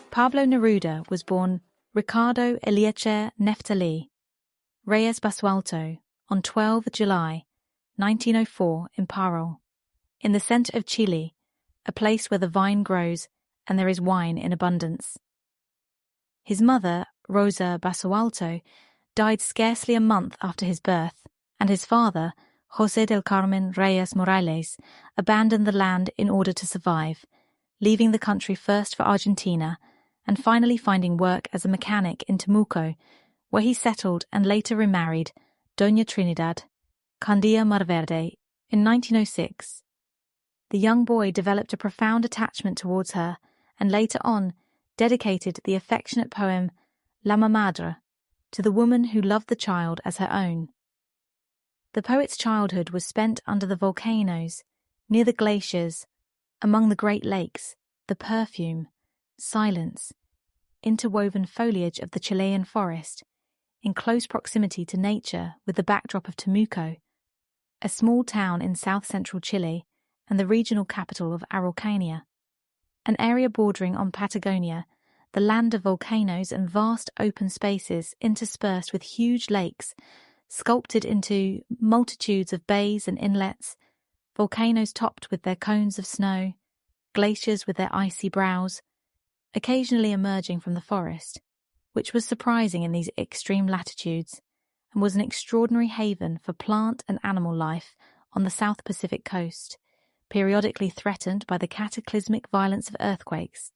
Pablo Neruda was born Ricardo Eliezer Neftali Reyes Basualto on 12 July 1904 in Parral, in the center of Chile, a place where the vine grows and there is wine in abundance. His mother, Rosa Basualto, died scarcely a month after his birth, and his father, José del Carmen Reyes Morales, abandoned the land in order to survive, leaving the country first for Argentina and finally finding work as a mechanic in Temuco, where he settled and later remarried Doña Trinidad Candia Marverde in 1906. The young boy developed a profound attachment towards her and later on dedicated the affectionate poem La Mamadre to the woman who loved the child as her own. The poet's childhood was spent under the volcanoes, near the glaciers, among the Great Lakes, the perfume, silence, interwoven foliage of the Chilean forest, in close proximity to nature with the backdrop of Temuco, a small town in south-central Chile and the regional capital of Araucania, an area bordering on Patagonia, the land of volcanoes and vast open spaces interspersed with huge lakes, sculpted into multitudes of bays and inlets, volcanoes topped with their cones of snow, glaciers with their icy brows, occasionally emerging from the forest, which was surprising in these extreme latitudes, and was an extraordinary haven for plant and animal life on the South Pacific coast, periodically threatened by the cataclysmic violence of earthquakes.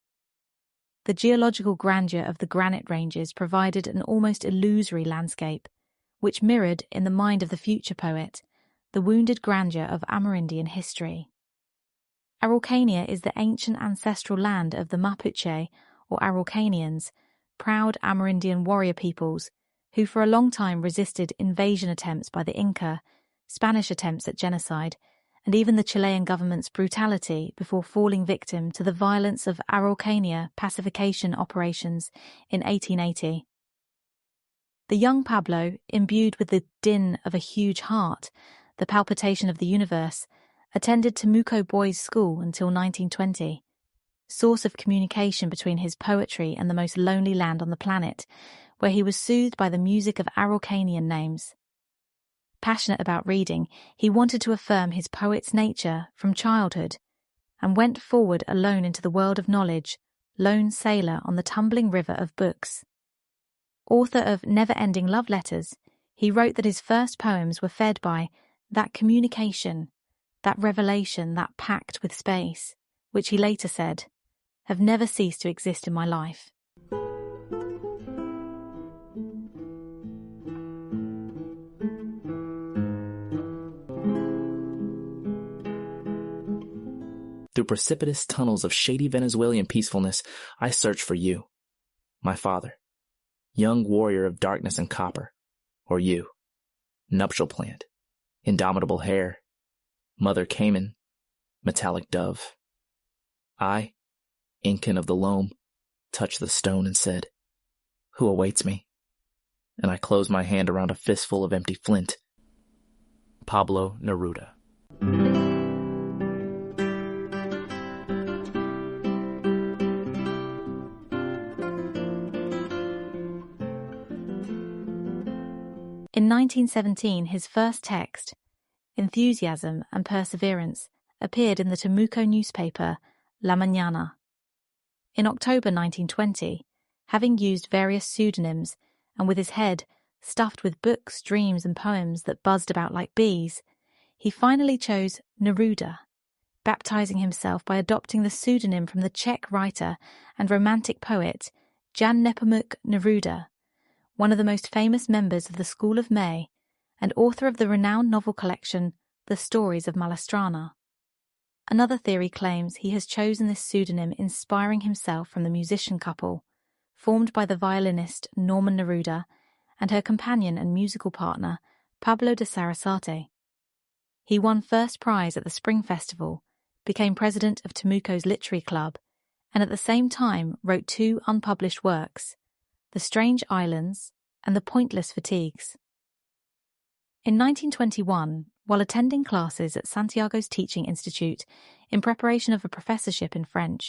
The geological grandeur of the granite ranges provided an almost illusory landscape, which mirrored, in the mind of the future poet, the wounded grandeur of Amerindian history. Araucania is the ancient ancestral land of the Mapuche, or Araucanians, proud Amerindian warrior peoples who for a long time resisted invasion attempts by the Inca, Spanish attempts at genocide, and even the Chilean government's brutality before falling victim to the violence of Araucania pacification operations in 1880. The young Pablo, imbued with the din of a huge heart, the palpitation of the universe, attended Temuco Boys' School until 1920, source of communication between his poetry and the most lonely land on the planet, where he was soothed by the music of Araucanian names. Passionate about reading, he wanted to affirm his poet's nature from childhood, and went forward alone into the world of knowledge, lone sailor on the tumbling river of books. Author of never-ending love letters, he wrote that his first poems were fed by that communication, that revelation, that pact with space, which he later said, have never ceased to exist in my life. Through precipitous tunnels of shady Venezuelan peacefulness, I search for you, my father, young warrior of darkness and copper, or you, nuptial plant, indomitable hair, mother Cayman, metallic dove. I, Incan of the loam, touched the stone and said, who awaits me? And I closed my hand around a fistful of empty flint. Pablo Neruda. In 1917, his first text, Enthusiasm and Perseverance, appeared in the Temuco newspaper La Mañana. In October 1920, having used various pseudonyms and with his head stuffed with books, dreams and poems that buzzed about like bees, he finally chose Neruda, baptizing himself by adopting the pseudonym from the Czech writer and romantic poet Jan Nepomuk Neruda, one of the most famous members of the School of May and author of the renowned novel collection The Stories of Malestranza. Another theory claims he has chosen this pseudonym inspiring himself from the musician couple, formed by the violinist Norman Neruda and her companion and musical partner Pablo de Sarasate. He won first prize at the Spring Festival, became president of Temuco's Literary Club, and at the same time wrote two unpublished works, The Strange Islands and The Pointless Fatigues. In 1921, while attending classes at Santiago's Teaching Institute in preparation of a professorship in French,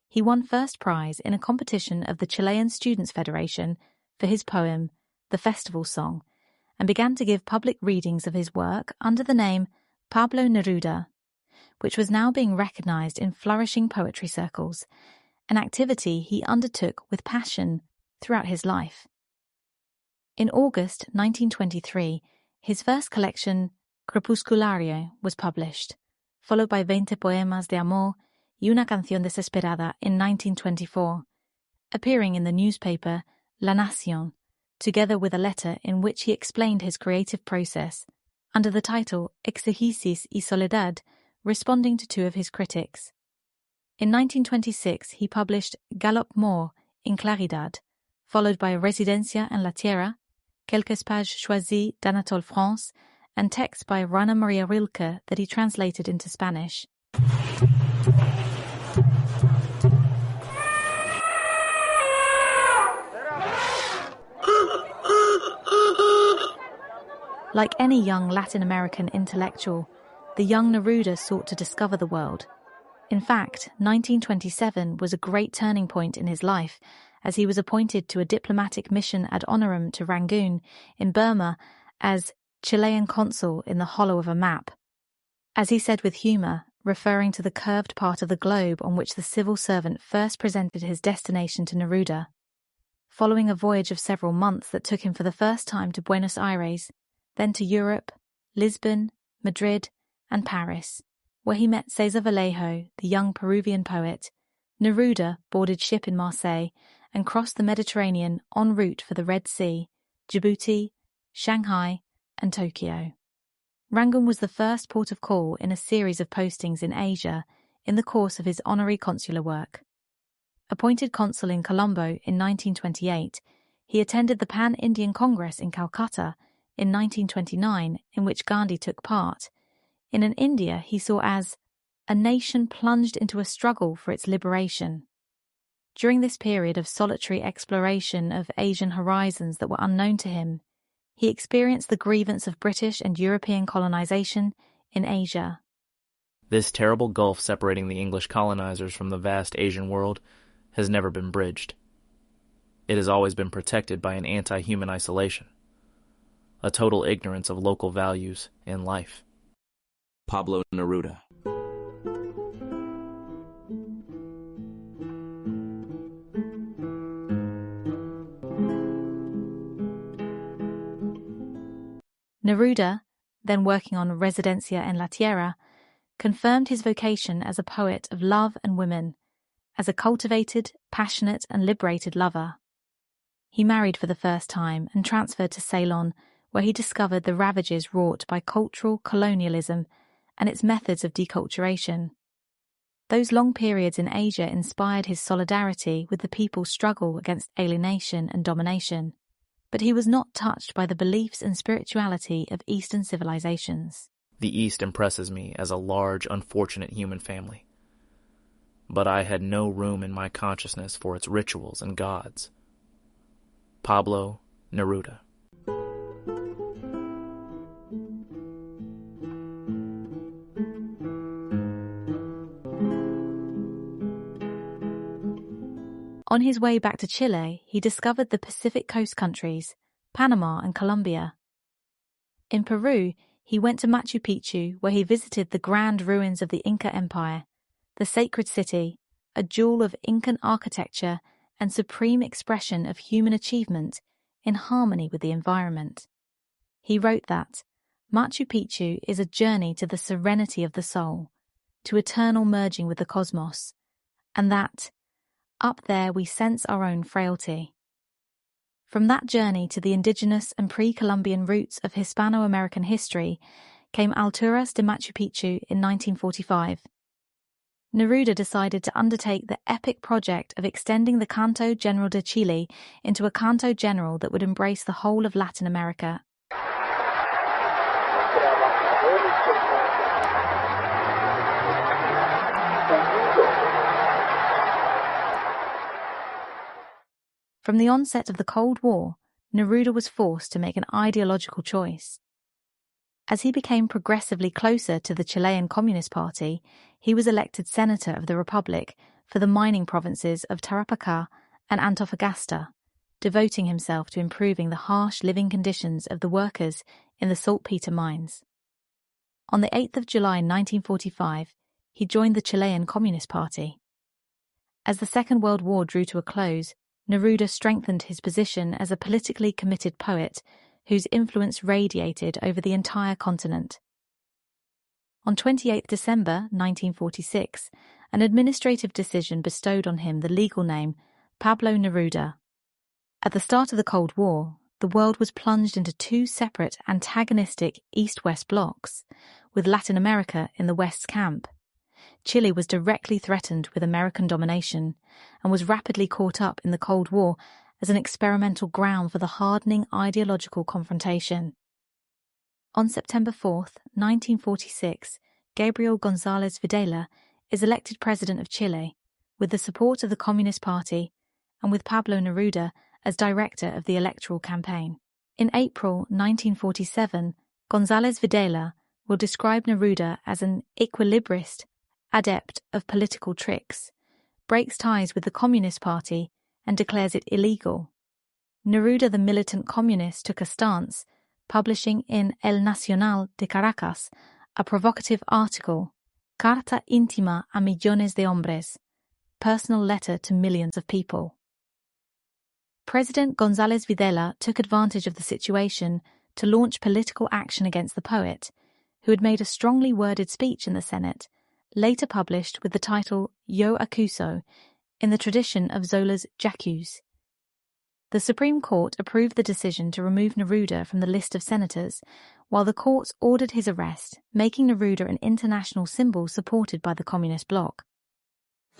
He won first prize in a competition of the Chilean Students' Federation for his poem, The Festival Song, and began to give public readings of his work under the name Pablo Neruda, which was now being recognized in flourishing poetry circles, an activity he undertook with passion throughout his life. In August 1923, his first collection, Crepusculario, was published, followed by 20 Poemas de Amor y una Canción Desesperada in 1924, appearing in the newspaper La Nación, together with a letter in which he explained his creative process under the title Exegesis y Soledad, responding to two of his critics. In 1926, he published Galop Mort in Claridad, followed by Residencia en la Tierra, Quelques pages choisies d'Anatole France, and texts by Rainer Maria Rilke that he translated into Spanish. Like any young Latin American intellectual, the young Neruda sought to discover the world. In fact, 1927 was a great turning point in his life, as he was appointed to a diplomatic mission ad honorem to Rangoon in Burma as Chilean consul in the hollow of a map. As he said with humour, referring to the curved part of the globe on which the civil servant first presented his destination to Neruda. Following a voyage of several months that took him for the first time to Buenos Aires, then to Europe, Lisbon, Madrid, and Paris, where he met Cesar Vallejo, the young Peruvian poet, Neruda boarded ship in Marseille and crossed the Mediterranean en route for the Red Sea, Djibouti, Shanghai, and Tokyo. Rangoon was the first port of call in a series of postings in Asia in the course of his honorary consular work. Appointed consul in Colombo in 1928, he attended the Pan-Indian Congress in Calcutta in 1929, in which Gandhi took part, in an India he saw as a nation plunged into a struggle for its liberation. During this period of solitary exploration of Asian horizons that were unknown to him, he experienced the grievance of British and European colonization in Asia. This terrible gulf separating the English colonizers from the vast Asian world has never been bridged. It has always been protected by an anti-human isolation, a total ignorance of local values and life. Pablo Neruda. Neruda, then working on Residencia en la Tierra, confirmed his vocation as a poet of love and women, as a cultivated, passionate, and liberated lover. He married for the first time and transferred to Ceylon, where he discovered the ravages wrought by cultural colonialism and its methods of deculturation. Those long periods in Asia inspired his solidarity with the people's struggle against alienation and domination, but he was not touched by the beliefs and spirituality of Eastern civilizations. The East impresses me as a large, unfortunate human family, but I had no room in my consciousness for its rituals and gods. Pablo Neruda. On his way back to Chile, he discovered the Pacific coast countries, Panama and Colombia. In Peru, he went to Machu Picchu, where he visited the grand ruins of the Inca Empire, the sacred city, a jewel of Incan architecture and supreme expression of human achievement in harmony with the environment. He wrote that Machu Picchu is a journey to the serenity of the soul, to eternal merging with the cosmos, and that up there we sense our own frailty. From that journey to the indigenous and pre-Columbian roots of Hispano-American history came Alturas de Machu Picchu in 1945. Neruda decided to undertake the epic project of extending the Canto General de Chile into a Canto General that would embrace the whole of Latin America. From the onset of the Cold War, Neruda was forced to make an ideological choice. As he became progressively closer to the Chilean Communist Party, he was elected Senator of the Republic for the mining provinces of Tarapacá and Antofagasta, devoting himself to improving the harsh living conditions of the workers in the saltpeter mines. On the 8th of July 1945, he joined the Chilean Communist Party. As the Second World War drew to a close, Neruda strengthened his position as a politically committed poet whose influence radiated over the entire continent. On 28 December 1946, an administrative decision bestowed on him the legal name Pablo Neruda. At the start of the Cold War, the world was plunged into two separate antagonistic East-West blocs, with Latin America in the West's camp. Chile was directly threatened with American domination and was rapidly caught up in the Cold War as an experimental ground for the hardening ideological confrontation. On September 4, 1946, Gabriel González Videla is elected president of Chile, with the support of the Communist Party and with Pablo Neruda as director of the electoral campaign. In April 1947, González Videla will describe Neruda as an equilibrist, adept of political tricks, breaks ties with the Communist Party and declares it illegal. Neruda, the militant communist, took a stance, publishing in El Nacional de Caracas a provocative article, Carta íntima a millones de hombres, personal letter to millions of people. President González Videla took advantage of the situation to launch political action against the poet, who had made a strongly worded speech in the Senate, later published with the title Yo Acuso, in the tradition of Zola's J'accuse. The Supreme Court approved the decision to remove Neruda from the list of senators, while the courts ordered his arrest, making Neruda an international symbol supported by the Communist bloc.